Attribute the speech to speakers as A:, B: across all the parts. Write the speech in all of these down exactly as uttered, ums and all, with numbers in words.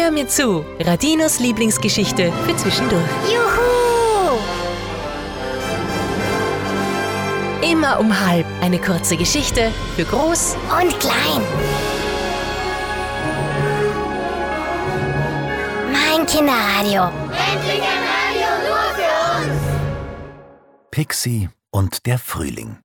A: Hör mir zu, Radinos Lieblingsgeschichte für zwischendurch.
B: Juhu!
A: Immer um halb eine kurze Geschichte für groß
B: Und klein. Mein Kinderradio. Endlich ein Radio nur für uns.
C: Pixie und der Frühling.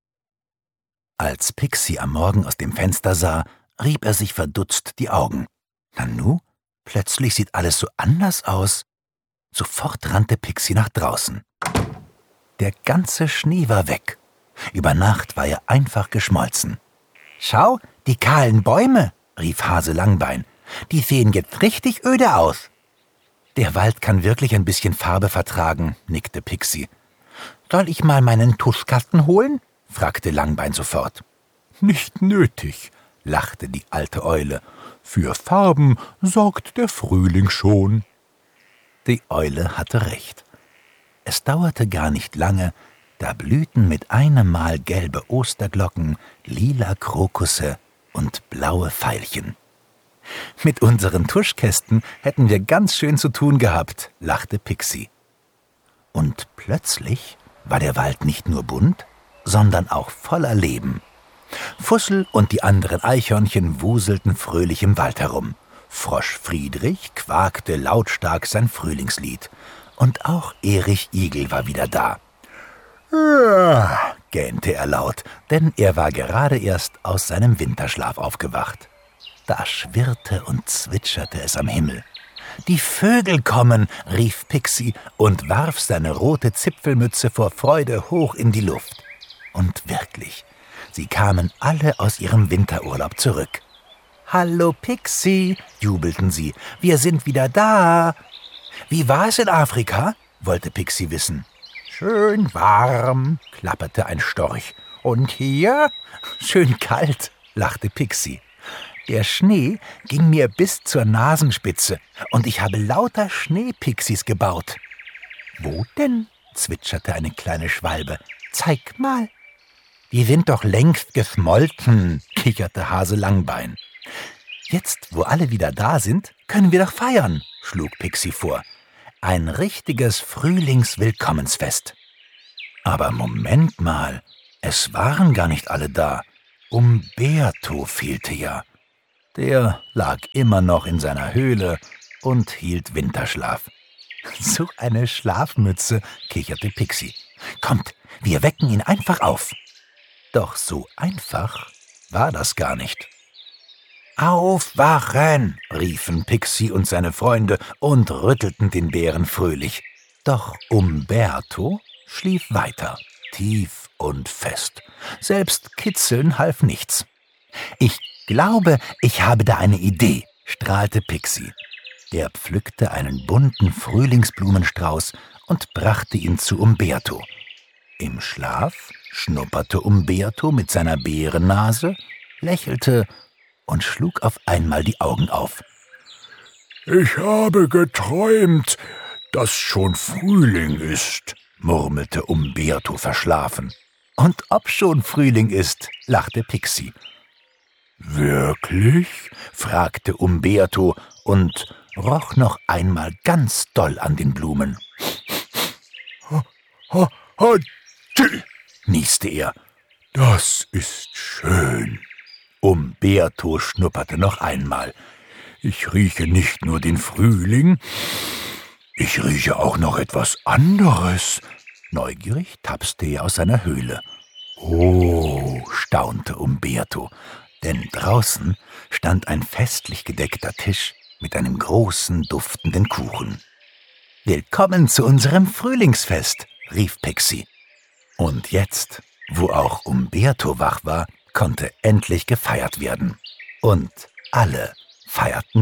C: Als Pixie am Morgen aus dem Fenster sah, rieb er sich verdutzt die Augen. Nanu, plötzlich sieht alles so anders aus. Sofort rannte Pixie nach draußen. Der ganze Schnee war weg. Über Nacht war er einfach geschmolzen. »Schau, die kahlen Bäume«, rief Hase Langbein. »Die sehen jetzt richtig öde aus.« »Der Wald kann wirklich ein bisschen Farbe vertragen«, nickte Pixie. »Soll ich mal meinen Tuschkasten holen?« fragte Langbein sofort. »Nicht nötig«, lachte die alte Eule. »Für Farben sorgt der Frühling schon.« Die Eule hatte recht. Es dauerte gar nicht lange, da blühten mit einem Mal gelbe Osterglocken, lila Krokusse und blaue Veilchen. »Mit unseren Tuschkästen hätten wir ganz schön zu tun gehabt«, lachte Pixie. Und plötzlich war der Wald nicht nur bunt, sondern auch voller Leben. Fussel und die anderen Eichhörnchen wuselten fröhlich im Wald herum. Frosch Friedrich quakte lautstark sein Frühlingslied. Und auch Erich Igel war wieder da. »Ah«, gähnte er laut, denn er war gerade erst aus seinem Winterschlaf aufgewacht. Da schwirrte und zwitscherte es am Himmel. »Die Vögel kommen«, rief Pixie und warf seine rote Zipfelmütze vor Freude hoch in die Luft. Und wirklich, sie kamen alle aus ihrem Winterurlaub zurück. »Hallo Pixie«, jubelten sie, »wir sind wieder da.« »Wie war es in Afrika?«, wollte Pixie wissen. »Schön warm«, klapperte ein Storch. »Und hier?« »Schön kalt«, lachte Pixie. »Der Schnee ging mir bis zur Nasenspitze und ich habe lauter Schneepixies gebaut.« »Wo denn?«, zwitscherte eine kleine Schwalbe. »Zeig mal.« »Die sind doch längst geschmolzen«, kicherte Hase Langbein. »Jetzt, wo alle wieder da sind, können wir doch feiern«, schlug Pixie vor. »Ein richtiges Frühlingswillkommensfest.« Aber Moment mal, es waren gar nicht alle da. Umberto fehlte ja. Der lag immer noch in seiner Höhle und hielt Winterschlaf. »So eine Schlafmütze«, kicherte Pixie. »Kommt, wir wecken ihn einfach auf.« Doch so einfach war das gar nicht. »Aufwachen«, riefen Pixie und seine Freunde und rüttelten den Bären fröhlich. Doch Umberto schlief weiter, tief und fest. Selbst kitzeln half nichts. »Ich glaube, ich habe da eine Idee«, strahlte Pixie. Er pflückte einen bunten Frühlingsblumenstrauß und brachte ihn zu Umberto. Im Schlaf schnupperte Umberto mit seiner Bärennase, lächelte und schlug auf einmal die Augen auf. »Ich habe geträumt, dass schon Frühling ist«, murmelte Umberto verschlafen. »Und ob schon Frühling ist«, lachte Pixie. »Wirklich?«, fragte Umberto und roch noch einmal ganz doll an den Blumen. »Ha, ha, ha, tschü«, nieste er. »Das ist schön.« Umberto schnupperte noch einmal. »Ich rieche nicht nur den Frühling, ich rieche auch noch etwas anderes.« Neugierig tapste er aus seiner Höhle. »Oh«, staunte Umberto, denn draußen stand ein festlich gedeckter Tisch mit einem großen, duftenden Kuchen. »Willkommen zu unserem Frühlingsfest«, rief Pixie. Und jetzt, wo auch Umberto wach war, konnte endlich gefeiert werden. Und alle feierten